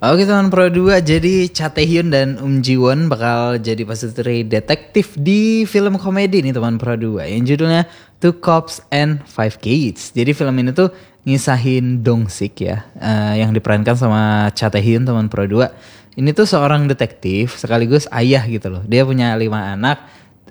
Oke teman Pro 2, jadi Cha Tae-hyun dan Ji Won bakal jadi pasutri detektif di film komedi nih teman Pro 2 yang judulnya Two Cops and Five Kids. Jadi film ini tuh ngisahin Dong Sik ya, yang diperankan sama Cha Tae-hyun teman Pro 2. Ini tuh seorang detektif sekaligus ayah gitu loh. Dia punya 5 anak,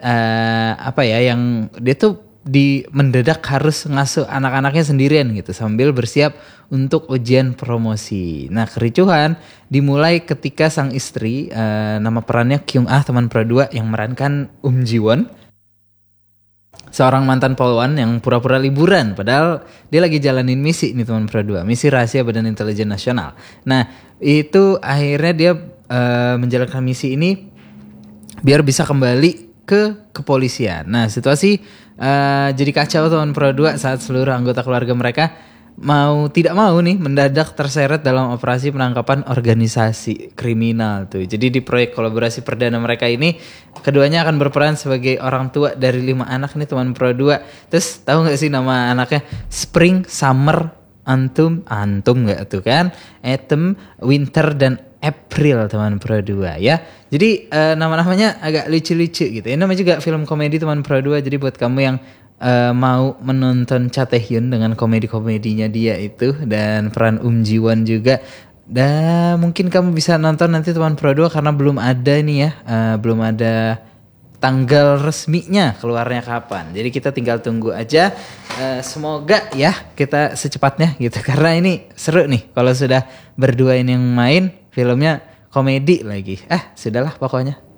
yang dia tuh mendadak harus ngasuh anak-anaknya sendirian gitu sambil bersiap untuk ujian promosi. Nah kericuhan dimulai ketika sang istri, nama perannya Kyung Ah teman Pro 2 yang merankan Ji Won, seorang mantan polwan yang pura-pura liburan padahal dia lagi jalanin misi nih teman Pro 2, misi rahasia Badan Intelijen Nasional. Nah itu akhirnya dia menjalankan misi ini biar bisa kembali ke kepolisian. Nah situasi jadi kacau teman Pro 2 saat seluruh anggota keluarga mereka tidak mau nih mendadak terseret dalam operasi penangkapan organisasi kriminal tuh. Jadi di proyek kolaborasi perdana mereka ini keduanya akan berperan sebagai orang tua dari 5 anak nih teman Pro 2. Terus tahu nggak sih nama anaknya? Spring, Summer, Antum nggak tuh kan? Autumn, Winter dan April teman Pro 2 ya. Jadi nama-namanya agak lucu-lucu gitu. Ini namanya juga film komedi teman Pro 2. Jadi buat kamu yang mau menonton Cha Tae-hyun dengan komedi-komedinya dia itu dan peran Ji Won juga, dan mungkin kamu bisa nonton nanti teman Pro 2 karena belum ada nih ya, belum ada tanggal resminya keluarnya kapan. Jadi kita tinggal tunggu aja. Semoga ya kita secepatnya gitu karena ini seru nih kalau sudah berdua ini yang main, filmnya komedi lagi. Sudahlah pokoknya.